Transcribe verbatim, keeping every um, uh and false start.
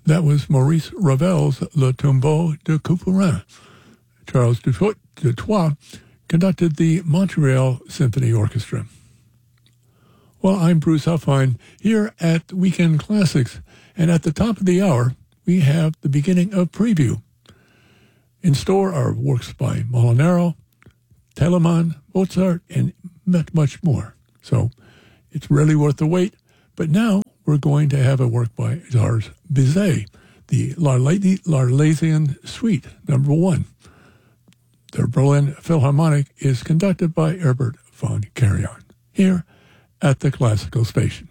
That was Maurice Ravel's Le Tombeau de Couperin. Charles Dutoit conducted the Montreal Symphony Orchestra. Well, I'm Bruce Huffine here at Weekend Classics, and at the top of the hour, we have the beginning of Preview. In store are works by Molinaro, Telemann, Mozart, and much more. So it's really worth the wait. But now we're going to have a work by Georges Bizet, the L'Arlésienne Suite, number one. The Berlin Philharmonic is conducted by Herbert von Karajan, here at the Classical Station.